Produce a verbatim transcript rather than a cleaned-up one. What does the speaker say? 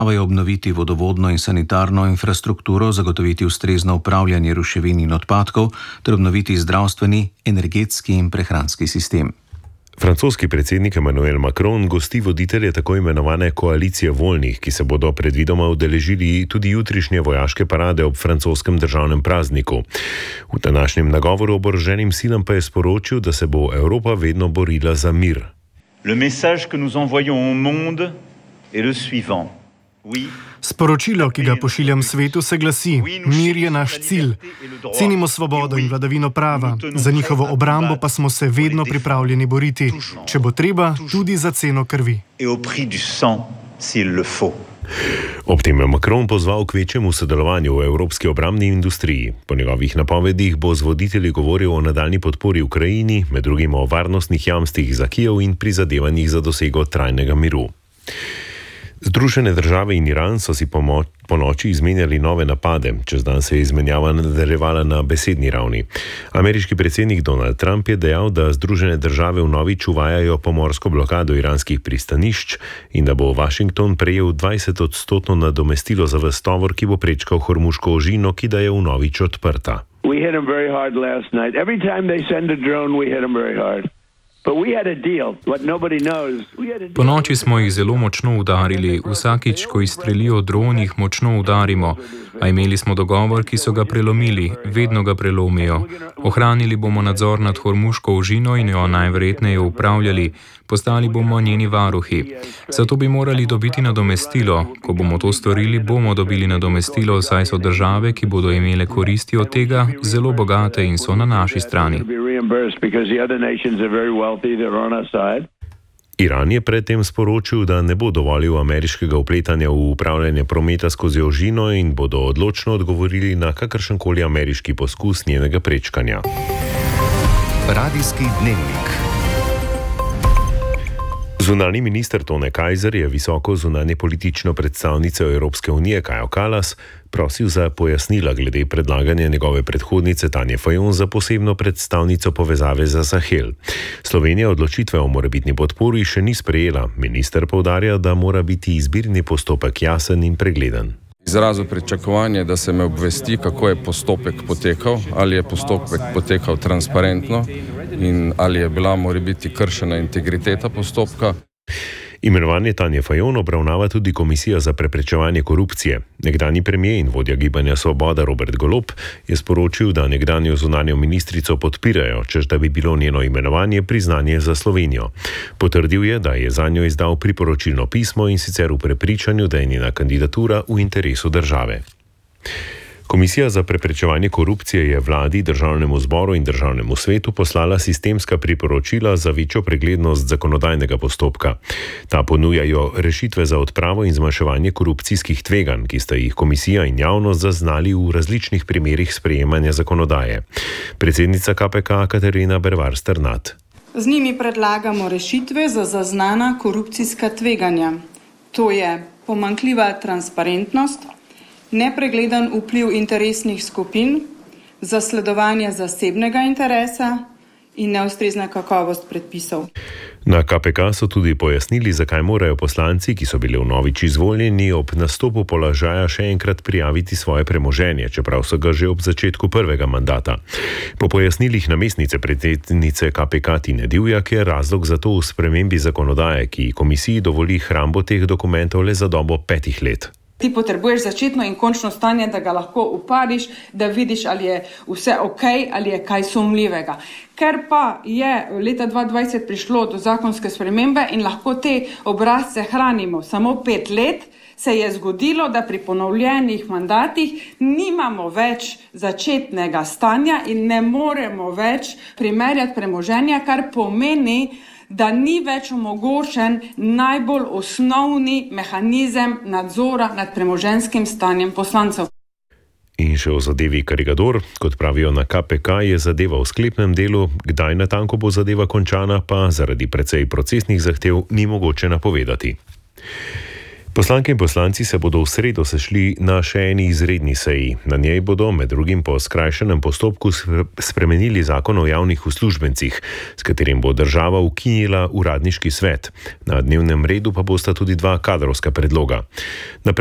je obnoviti vodovodno in sanitarno infrastrukturo, zagotoviti ustrezno upravljanje ruševin in odpadkov ter obnoviti zdravstveni, energetski in prehranski sistem. Francoski predsednik Emmanuel Macron gosti voditelje tako imenovane koalicije voljnih, ki se bodo predvidoma udeležili tudi jutrišnje vojaške parade ob francoskem državnem prazniku. V današnjem nagovoru oboroženim silam pa je sporočil, da se bo Evropa vedno borila za mir. Le message que nous envoyons au monde est le suivant. Sporočilo, ki ga pošiljam svetu, se glasi: mir je naš cilj. Cenimo svobodo in vladavino prava, za njihovo obrambo pa smo se vedno pripravljeni boriti, če bo treba, tudi za ceno krvi. Ob tem je Macron pozval k večjemu sodelovanju v evropski obrambni industriji. Po njegovih napovedih bo z voditelji govoril o nadaljnji podpori Ukrajini, med drugim o varnostnih jamstvih za Kijev in prizadevanjih za dosego trajnega miru. Združene države in Iran so si po, po noči izmenjali nove napade, čez dan se je izmenjava nadaljevala na besedni ravni. Ameriški predsednik Donald Trump je dejal, da Združene države vnovič uvajajo pomorsko blokado iranskih pristanišč in da bo Washington prejel dvajset odstotno nadomestilo za ves tovor, ki bo prečkal Hormuško ožino, ki da je vnovič odprta. We hit them very hard last night. Every time they send a drone, we hit them very hard. Po noči smo jih zelo močno udarili, vsakič, ko izstrelijo dron, jih močno udarimo, a imeli smo dogovor, ki so ga prelomili, vedno ga prelomijo. Ohranili bomo nadzor nad Hormuško ožino in jo najverjetneje upravljali, postali bomo njeni varuhi. Zato bi morali dobiti nadomestilo. Ko bomo to storili, bomo dobili nadomestilo, saj so države, ki bodo imele koristi od tega, zelo bogate in so na naši strani. Iran je predtem sporočil, da ne bo dovolil ameriškega vpletanja v upravljanje prometa skozi ožino in bodo odločno odgovorili na kakršenkoli ameriški poskus njenega prečkanja. Radijski dnevnik. Zunanji minister Tone Kajzer je visoko zunanje politično predstavnico Evropske unije Kajo Kallas prosil za pojasnila glede predlaganja njegove predhodnice Tanje Fajon za posebno predstavnico povezave za Sahel. Slovenija odločitve o morebitni podpori še ni sprejela. Minister poudarja, da mora biti izbirni postopek jasen in pregleden. Izrazil pričakovanje, da se me obvesti, kako je postopek potekal, ali je postopek potekal transparentno in ali je bila morebiti kršena integriteta postopka. Imenovanje Tanje Fajon obravnava tudi Komisija za preprečevanje korupcije. Nekdanji premier in vodja Gibanja Svoboda Robert Golob je sporočil, da nekdanjo zunanjo ministrico podpirajo, češ da bi bilo njeno imenovanje priznanje za Slovenijo. Potrdil je, da je zanjo izdal priporočilno pismo in sicer v prepričanju, da je njena kandidatura v interesu države. Komisija za preprečevanje korupcije je vladi, državnemu zboru in državnemu svetu poslala sistemska priporočila za večjo preglednost zakonodajnega postopka. Ta ponujajo rešitve za odpravo in zmanjševanje korupcijskih tveganj, ki sta jih komisija in javnost zaznali v različnih primerih sprejemanja zakonodaje. Predsednica K P K Katarina Bervar Sternat. Z njimi predlagamo rešitve za zaznana korupcijska tveganja. To je pomanjkljiva transparentnost, nepregleden vpliv interesnih skupin, zasledovanje zasebnega interesa in neustrezna kakovost predpisov. Na K P K so tudi pojasnili, zakaj morajo poslanci, ki so bili vnovič izvoljeni, ob nastopu položaja še enkrat prijaviti svoje premoženje, čeprav so ga že ob začetku prvega mandata. Po pojasnilih namestnice predsednice K P K Tine Divjak je razlog za to v spremembi zakonodaje, ki komisiji dovoli hrambo teh dokumentov le za dobo petih let. Ti potrebuješ začetno in končno stanje, da ga lahko upariš, da vidiš, ali je vse ok, ali je kaj sumljivega. Ker pa je leta dva tisoč dvajset prišlo do zakonske spremembe in lahko te obrazce hranimo samo pet let, se je zgodilo, da pri ponovljenih mandatih nimamo več začetnega stanja in ne moremo več primerjati premoženja, kar pomeni, da ni več omogočen najbolj osnovni mehanizem nadzora nad premoženjskim stanjem poslancev. In še o zadevi Karigador, kot pravijo na K P K, je zadeva v sklepnem delu, kdaj natanko bo zadeva končana, pa zaradi precej procesnih zahtev ni mogoče napovedati. Poslanke in poslanci se bodo v sredo sešli na še eni izredni seji. Na njej bodo med drugim po skrajšanem postopku spremenili zakon o javnih uslužbencih, s katerim bo država ukinila uradniški svet. Na dnevnem redu pa bosta tudi dva kadrovska predloga.